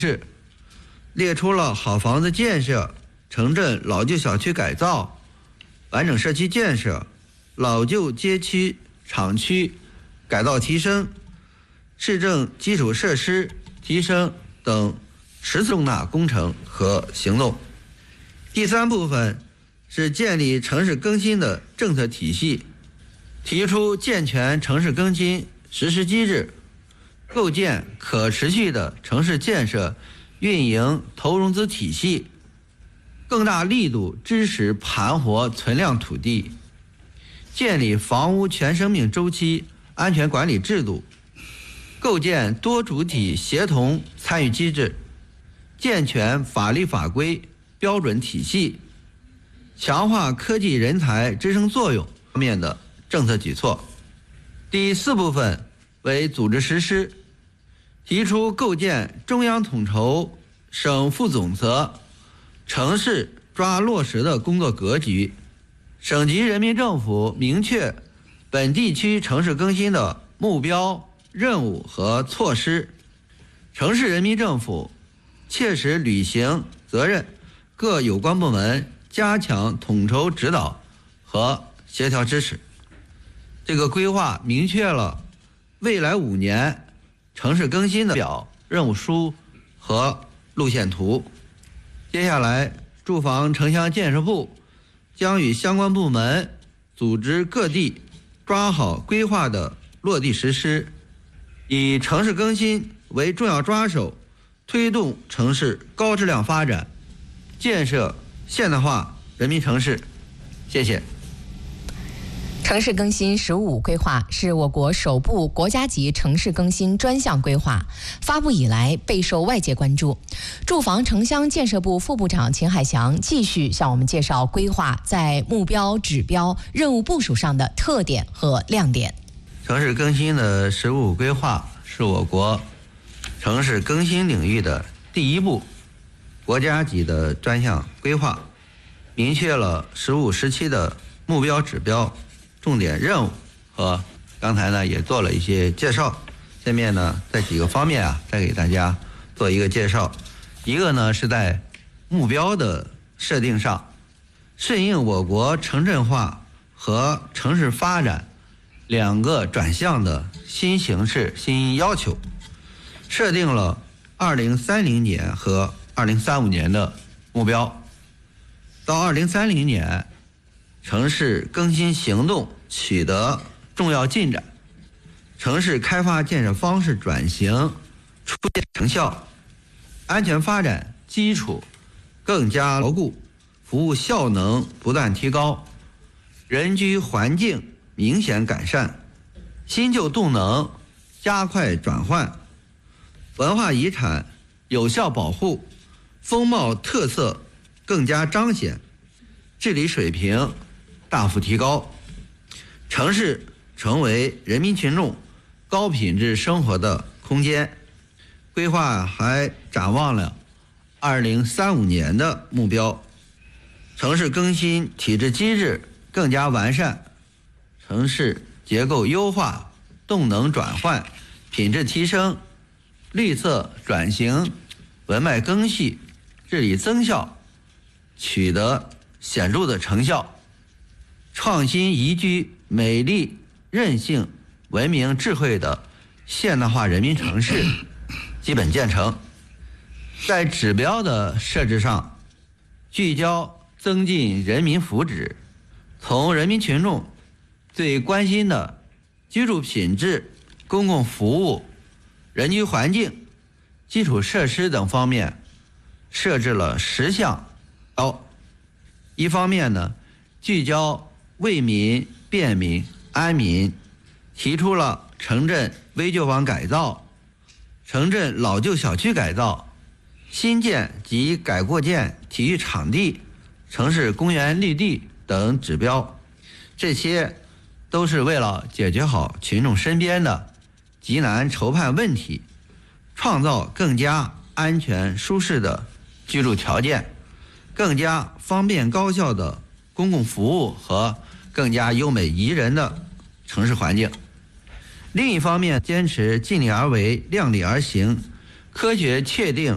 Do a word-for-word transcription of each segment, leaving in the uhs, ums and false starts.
是列出了好房子建设、城镇老旧小区改造、完整社区建设、老旧街区厂区改造提升、市政基础设施提升等十次重大工程和行动。第三部分是建立城市更新的政策体系，提出健全城市更新实施机制，构建可持续的城市建设运营投融资体系，更大力度支持盘活存量土地，建立房屋全生命周期安全管理制度，构建多主体协同参与机制，健全法律法规标准体系，强化科技人才支撑作用方面的政策举措。第四部分为组织实施，提出构建中央统筹、省负总责、城市抓落实的工作格局，省级人民政府明确本地区城市更新的目标、任务和措施，城市人民政府切实履行责任，各有关部门加强统筹指导和协调支持。这个规划明确了未来五年城市更新的表、任务书和路线图。接下来，住房城乡建设部将与相关部门组织各地抓好规划的落地实施，以城市更新为重要抓手，推动城市高质量发展，建设现代化人民城市。谢谢。 城市更新“十五”规划是我国首部国家级城市更新专项规划，发布以来备受外界关注。住房城乡建设部副部长秦海翔继续向我们介绍规划在目标、指标、任务部署上的特点和亮点。 城市更新的“十五”规划是我国城市更新领域的第一部国家级的专项规划，明确了“十五”时期的目标指标、重点任务和刚才呢也做了一些介绍。下面呢在几个方面啊再给大家做一个介绍。一个呢是在目标的设定上，顺应我国城镇化和城市发展两个转向的新形势新要求，设定了二零三零年和二零三五年的目标。到二零三零年，城市更新行动取得重要进展，城市开发建设方式转型出现成效，安全发展基础更加牢固，服务效能不断提高，人居环境明显改善，新旧动能加快转换，文化遗产有效保护，风貌特色更加彰显，治理水平大幅提高，城市成为人民群众高品质生活的空间。规划还展望了二零三五年的目标，城市更新体制机制更加完善，城市结构优化，动能转换，品质提升，绿色转型，文脉更新，治理增效取得显著的成效，创新宜居、美丽、韧性、文明、智慧的现代化人民城市基本建成。在指标的设置上，聚焦增进人民福祉，从人民群众最关心的居住品质、公共服务、人居环境、基础设施等方面设置了十项标。一方面呢，聚焦为民、便民、安民，提出了城镇危旧房改造、城镇老旧小区改造、新建及改扩建体育场地、城市公园绿地等指标，这些都是为了解决好群众身边的急难愁盼问题，创造更加安全舒适的居住条件，更加方便高效的公共服务和更加优美宜人的城市环境。另一方面，坚持尽力而为、量力而行，科学确定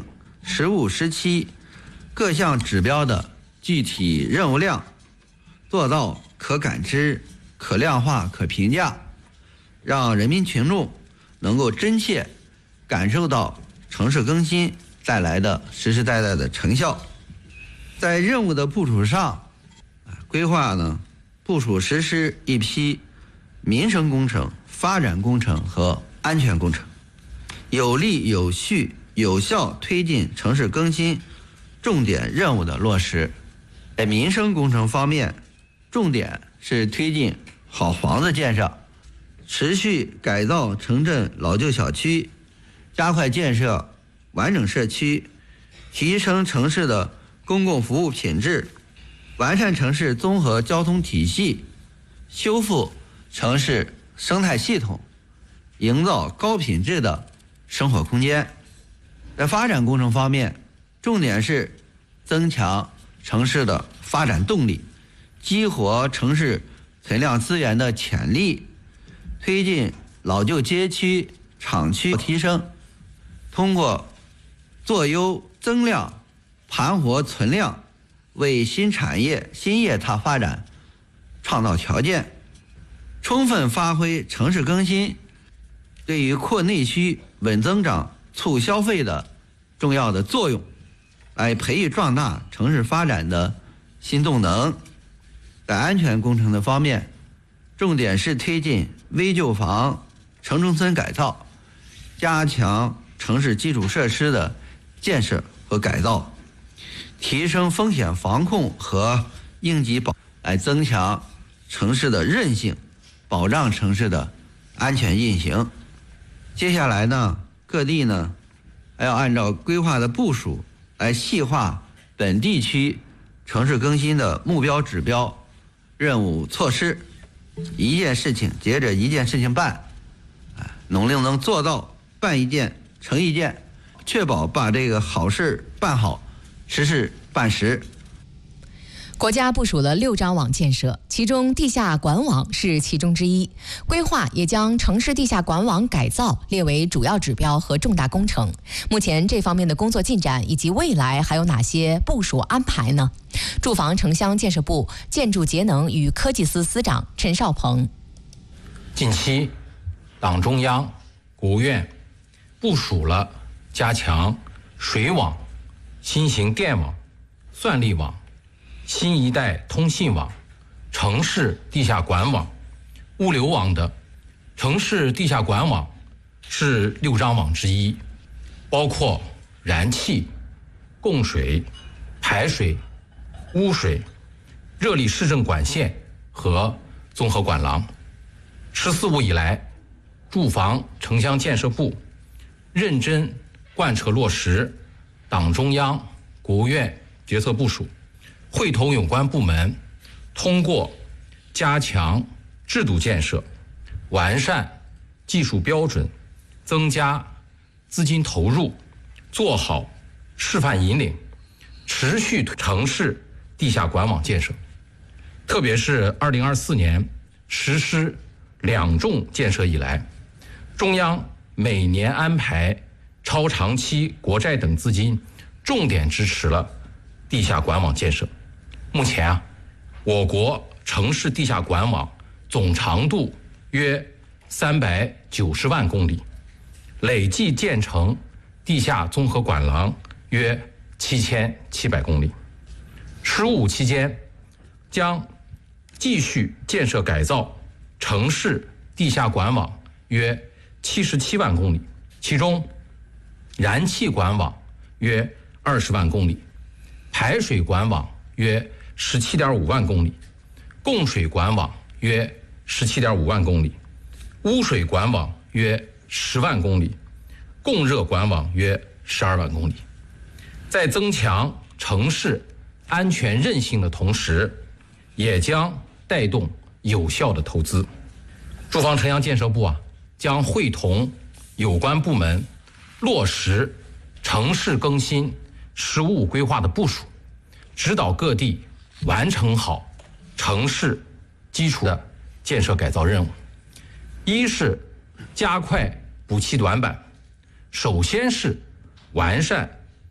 十五、十七各项指标的具体任务量，做到可感知、可量化、可评价，让人民群众能够真切感受到城市更新带来的实实在在的成效。在任务的部署上，规划呢部署实施一批民生工程、发展工程和安全工程，有力有序有效推进城市更新重点任务的落实。在民生工程方面，重点是推进好房子建设，持续改造城镇老旧小区，加快建设完整社区，提升城市的公共服务品质，完善城市综合交通体系，修复城市生态系统，营造高品质的生活空间。在发展工程方面，重点是增强城市的发展动力，激活城市存量资源的潜力，推进老旧街区、厂区提升，通过做优增量、盘活存量，为新产业、新业态发展创造条件，充分发挥城市更新对于扩内需、稳增长、促消费的重要的作用，来培育壮大城市发展的新动能。在安全工程的方面，重点是推进危旧房、城中村改造，加强城市基础设施的建设和改造，提升风险防控和应急保，来增强城市的韧性，保障城市的安全运行。接下来呢，各地呢还要按照规划的部署来细化本地区城市更新的目标指标、任务措施，一件事情接着一件事情办，努力能做到办一件成一件，确保把这个好事办好，实事办实。 国家部署了六张网建设，其中地下管网是其中之一。规划也将城市地下管网改造列为主要指标和重大工程。目前这方面的工作进展以及未来还有哪些部署安排呢？住房城乡建设部建筑节能与科技司司长陈少鹏。 近期，党中央、国务院部署了加强水网、新型电网、算力网、新一代通信网、城市地下管网、物流网的。城市地下管网是六张网之一，包括燃气、供水、排水、污水、热力市政管线和综合管廊。十四五以来，住房城乡建设部认真贯彻落实党中央、国务院决策部署，会同有关部门，通过加强制度建设、完善技术标准、增加资金投入，做好示范引领，持续城市地下管网建设。特别是二零二四年实施两重建设以来，中央每年安排超长期国债等资金，重点支持了地下管网建设。目前啊，我国城市地下管网总长度约三百九十万公里，累计建成地下综合管廊约七千七百公里。十五期间，将继续建设改造城市地下管网约七十七万公里，其中燃气管网约二十万公里，排水管网约十七点五万公里，供水管网约十七点五万公里，污水管网约十万公里，供热管网约十二万公里。在增强城市安全韧性的同时，也将带动有效的投资。住房城乡建设部啊，将会同有关部门落实城市更新“十五五”规划的部署，指导各地完成好城市基础的建设改造任务。一是加快补齐短板，首先是完善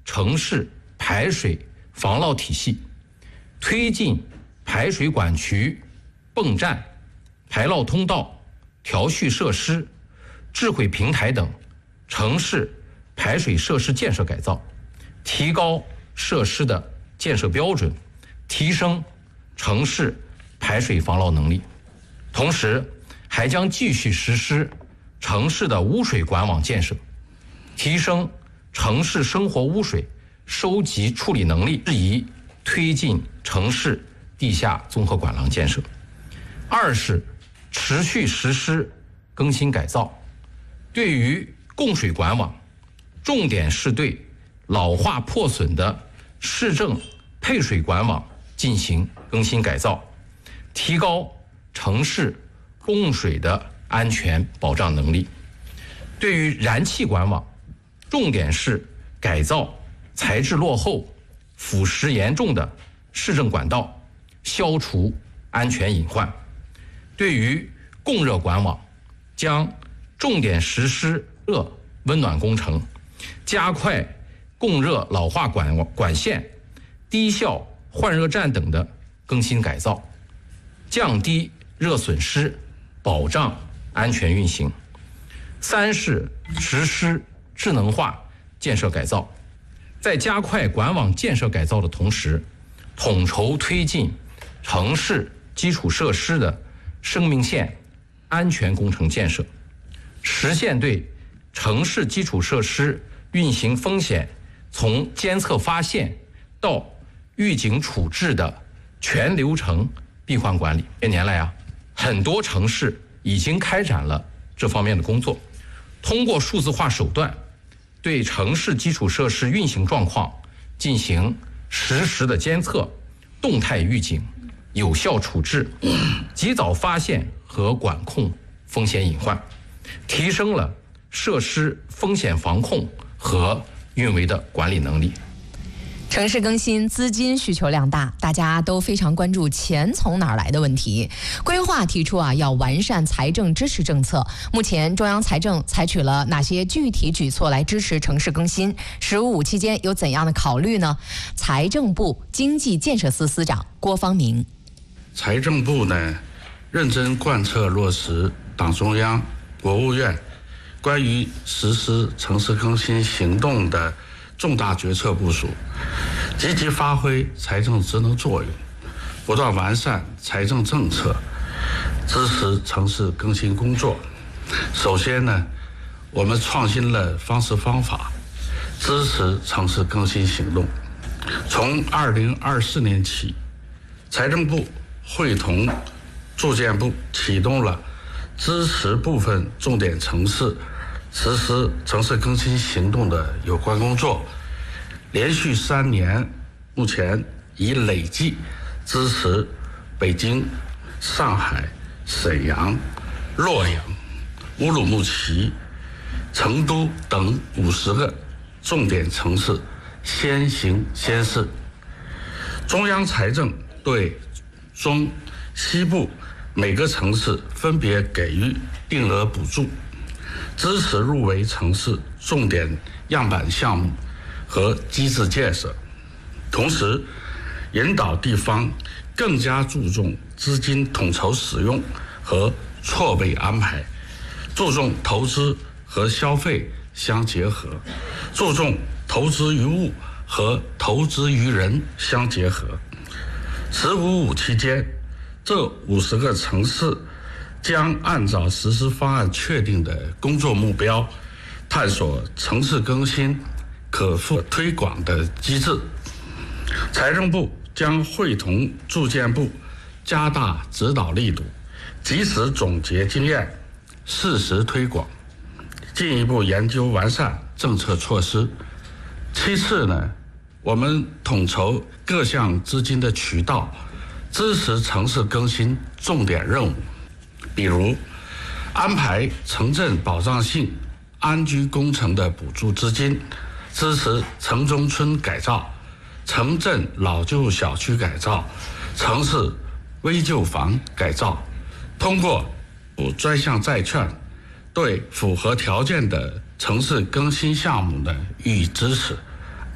城市排水防涝体系，推进排水管渠、泵站、排涝通道、调蓄设施、智慧平台等城市排水设施建设改造，提高设施的建设标准，提升城市排水防涝能力。同时，还将继续实施城市的污水管网建设，提升城市生活污水收集处理能力，适宜推进城市地下综合管廊建设。二是持续实施更新改造，对于供水管网，重点是对老化破损的市政配水管网进行更新改造，提高城市供水的安全保障能力。对于燃气管网，重点是改造材质落后、腐蚀严重的市政管道，消除安全隐患。对于供热管网，将重点实施热温暖工程，加快供热老化管管线、低效换热站等的更新改造，降低热损失，保障安全运行。三是实施智能化建设改造，在加快管网建设改造的同时，统筹推进城市基础设施的生命线安全工程建设，实现对城市基础设施运行风险从监测发现到预警处置的全流程闭环管理。这年来啊，很多城市已经开展了这方面的工作，通过数字化手段，对城市基础设施运行状况进行实时的监测、动态预警、有效处置，及早发现和管控风险隐患，提升了设施风险防控和运维的管理能力。 城市更新资金需求量大，大家都非常关注钱从哪儿来的问题。规划提出啊，要完善财政支持政策。目前中央财政采取了哪些具体举措来支持城市更新？十五期间有怎样的考虑呢？财政部经济建设司司长郭方明。 财政部呢，认真贯彻落实党中央、国务院关于实施城市更新行动的重大决策部署，积极发挥财政职能作用，不断完善财政政策，支持城市更新工作。首先呢，我们创新了方式方法，支持城市更新行动。从二零二四年起，财政部会同住建部启动了支持部分重点城市实施城市更新行动的有关工作，连续三年，目前已累计支持北京、上海、沈阳、洛阳、乌鲁木齐、成都等五十个重点城市先行先试。中央财政对中西部每个城市分别给予定额补助，支持入围城市重点样板项目和机制建设，同时引导地方更加注重资金统筹使用和错位安排，注重投资和消费相结合，注重投资于物和投资于人相结合。十五五期间，这五十个城市将按照实施方案确定的工作目标，探索城市更新可复推广的机制。财政部将会同住建部加大指导力度，及时总结经验，适时推广，进一步研究完善政策措施。其次呢，我们统筹各项资金的渠道，支持城市更新重点任务，比如安排城镇保障性安居工程的补助资金，支持城中村改造、城镇老旧小区改造、城市危旧房改造，通过专项债券对符合条件的城市更新项目呢予以支持，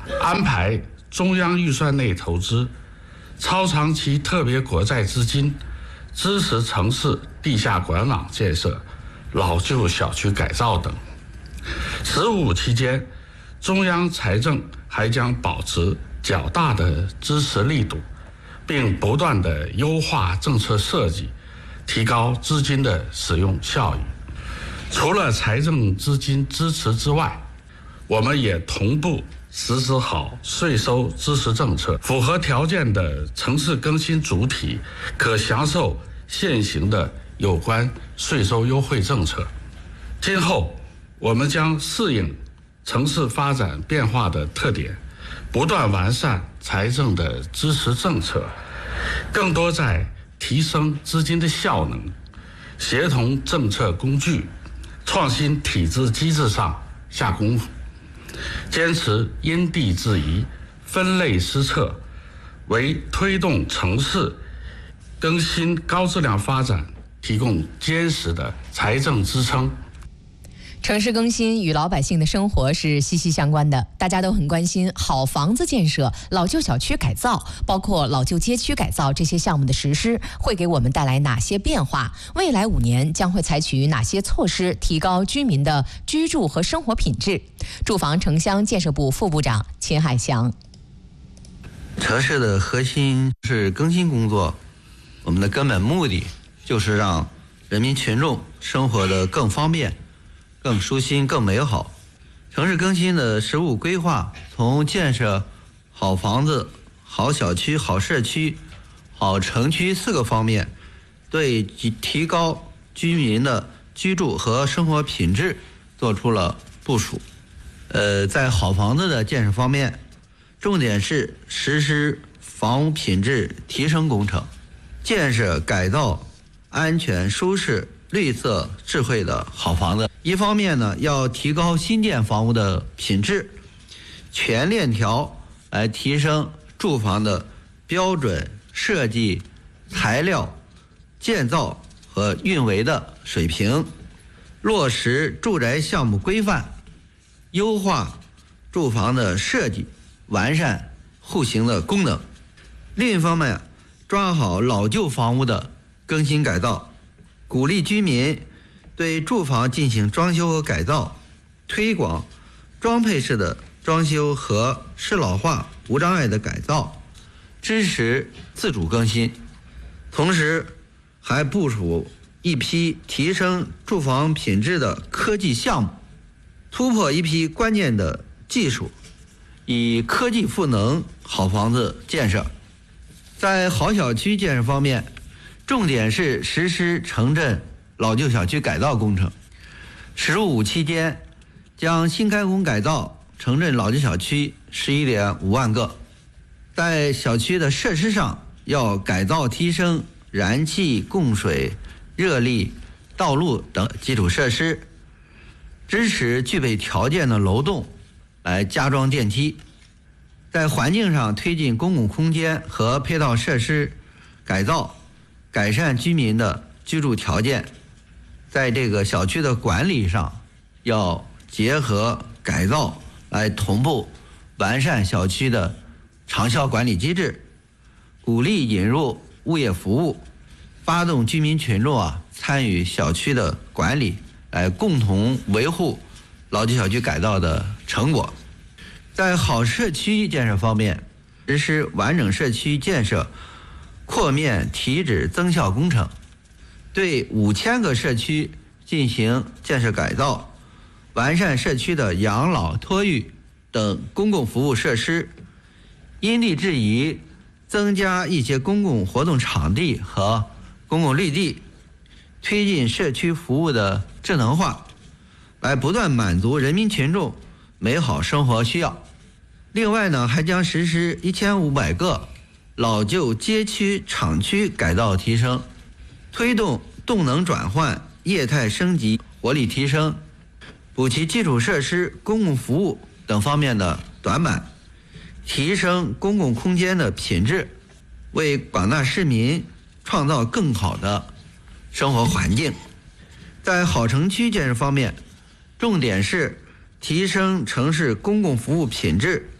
安排中央预算内投资、超长期特别国债资金，支持城市地下管网建设、老旧小区改造等。“十五”期间，中央财政还将保持较大的支持力度，并不断地优化政策设计，提高资金的使用效益。除了财政资金支持之外，我们也同步实施好税收支持政策，符合条件的城市更新主体可享受现行的有关税收优惠政策。今后我们将适应城市发展变化的特点，不断完善财政的支持政策，更多在提升资金的效能、协同政策工具、创新体制机制上下功夫，坚持因地制宜、分类施策，为推动城市更新高质量发展提供坚实的财政支撑。 城市更新与老百姓的生活是息息相关的，大家都很关心好房子建设、老旧小区改造，包括老旧街区改造这些项目的实施会给我们带来哪些变化？未来五年将会采取哪些措施提高居民的居住和生活品质？住房城乡建设部副部长秦海翔。 城市的核心是更新工作，我们的根本目的就是让人民群众生活得更方便、更舒心、更美好。城市更新的十五规划，从建设好房子、好小区、好社区、好城区四个方面，对提高居民的居住和生活品质做出了部署。呃，在好房子的建设方面，重点是实施房屋品质提升工程，建设改造安全、舒适、绿色、智慧的好房子。一方面呢，要提高新建房屋的品质，全链条来提升住房的标准设计、材料、建造和运维的水平，落实住宅项目规范，优化住房的设计，完善户型的功能。另一方面，抓好老旧房屋的更新改造，鼓励居民对住房进行装修和改造，推广装配式的装修和适老化无障碍的改造，支持自主更新。同时还部署一批提升住房品质的科技项目，突破一批关键的技术，以科技赋能好房子建设。在好小区建设方面，重点是实施城镇老旧小区改造工程。十五期间将新开工改造城镇老旧小区十一点五万个。在小区的设施上，要改造提升燃气、供水、热力、道路等基础设施，支持具备条件的楼栋来加装电梯。在环境上推进公共空间和配套设施改造，改善居民的居住条件。在这个小区的管理上，要结合改造来同步完善小区的长效管理机制，鼓励引入物业服务，发动居民群众啊参与小区的管理，来共同维护老旧小区改造的成果。在好社区建设方面，实施完整社区建设扩面提质增效工程，对五千个社区进行建设改造，完善社区的养老、托育等公共服务设施，因地制宜增加一些公共活动场地和公共绿地，推进社区服务的智能化，来不断满足人民群众美好生活需要。另外呢，还将实施一千五百个老旧街区、厂区改造提升，推动动能转换、业态升级、活力提升，补齐基础设施、公共服务等方面的短板，提升公共空间的品质，为广大市民创造更好的生活环境。在好城区建设方面，重点是提升城市公共服务品质，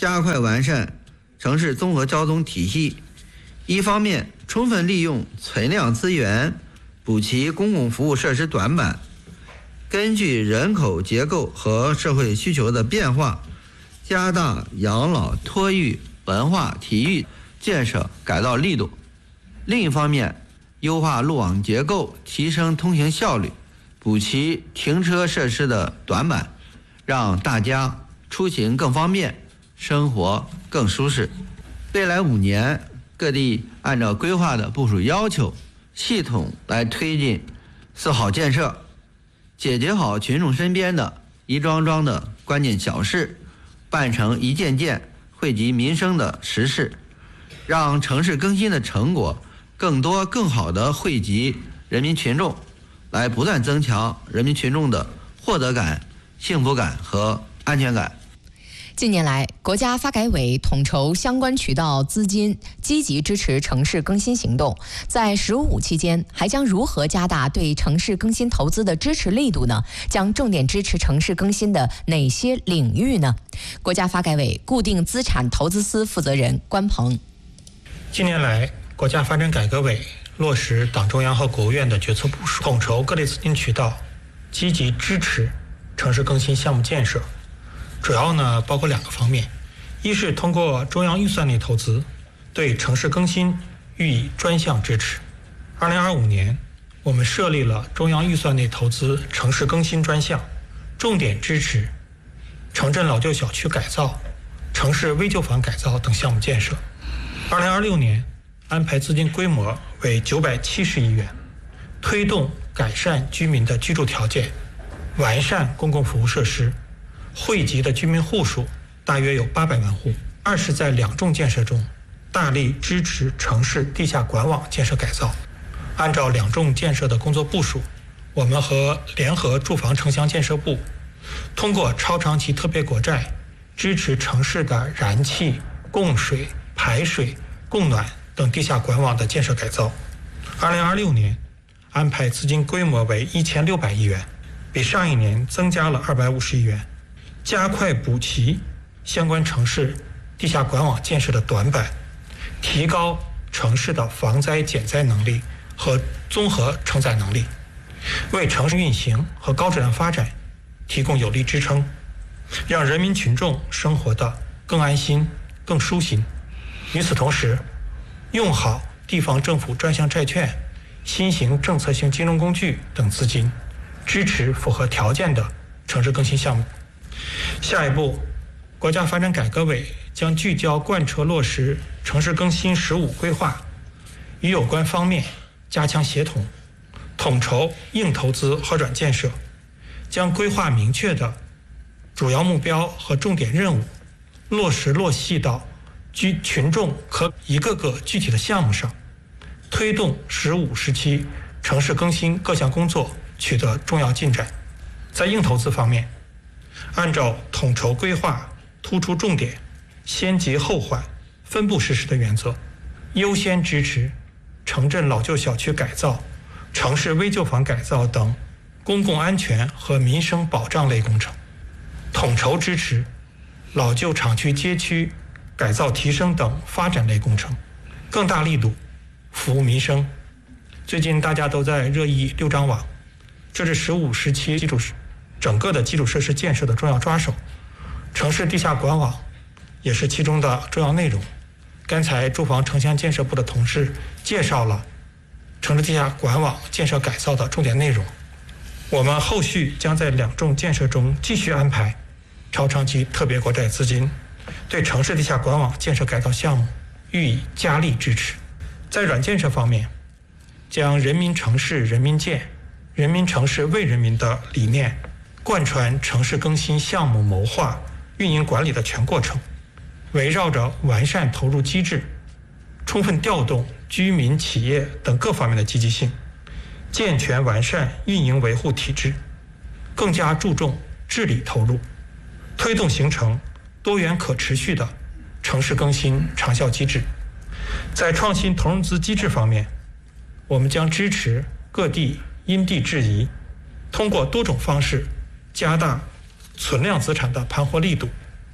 加快完善城市综合交通体系，一方面充分利用存量资源，补齐公共服务设施短板，根据人口结构和社会需求的变化，加大养老、托育、文化、体育建设改造力度；另一方面，优化路网结构，提升通行效率，补齐停车设施的短板，让大家出行更方便，生活更舒适。未来五年，各地按照规划的部署要求，系统来推进四好建设，解决好群众身边的一桩桩的关键小事，办成一件件惠及民生的实事，让城市更新的成果更多更好地惠及人民群众，来不断增强人民群众的获得感、幸福感和安全感。 近年来，国家发改委统筹相关渠道资金，积极支持城市更新行动。在“十五”期间，还将如何加大对城市更新投资的支持力度呢？将重点支持城市更新的哪些领域呢？国家发改委固定资产投资司负责人关鹏。 近年来，国家发展改革委落实党中央和国务院的决策部署，统筹各类资金渠道，积极支持城市更新项目建设。主要呢包括两个方面，一是通过中央预算内投资，对城市更新予以专项支持。二零二五年，我们设立了中央预算内投资城市更新专项，重点支持城镇老旧小区改造、城市危旧房改造等项目建设。二零二六年，安排资金规模为九百七十亿元，推动改善居民的居住条件，完善公共服务设施。惠及的居民户数大约有八百万户。二是在两重建设中，大力支持城市地下管网建设改造。按照两重建设的工作部署，我们和联合住房城乡建设部，通过超长期特别国债，支持城市的燃气、供水、排水、供暖等地下管网的建设改造。二零二六年，安排资金规模为一千六百亿元，比上一年增加了二百五十亿元。加快补齐相关城市地下管网建设的短板，提高城市的防灾减灾能力和综合承载能力，为城市运行和高质量发展提供有力支撑，让人民群众生活得更安心、更舒心。与此同时，用好地方政府专项债券、新型政策性金融工具等资金，支持符合条件的城市更新项目。下一步，国家发展改革委将聚焦贯彻落实城市更新“十五”规划，与有关方面加强协同，统筹硬投资和软建设，将规划明确的主要目标和重点任务落实落细到居群众和一个个具体的项目上，推动“十五”时期城市更新各项工作取得重要进展。在硬投资方面，按照统筹规划、突出重点、先急后缓、分步实施的原则，优先支持城镇老旧小区改造、城市危旧房改造等公共安全和民生保障类工程，统筹支持老旧厂区街区改造提升等发展类工程，更大力度服务民生。最近大家都在热议六张网，这是“十五”时期基础整个的基础设施建设的重要抓手，城市地下管网也是其中的重要内容。刚才住房城乡建设部的同事介绍了城市地下管网建设改造的重点内容，我们后续将在两重建设中继续安排超长期特别国债资金，对城市地下管网建设改造项目予以加力支持。在软建设方面，将人民城市人民建、人民城市为人民的理念贯穿城市更新项目谋划、运营管理的全过程，围绕着完善投入机制，充分调动居民、企业等各方面的积极性，健全完善运营维护体制，更加注重治理投入，推动形成多元可持续的城市更新长效机制。在创新投融资机制方面，我们将支持各地因地制宜，通过多种方式加大存量资产的盘活力度，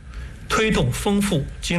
推动丰富金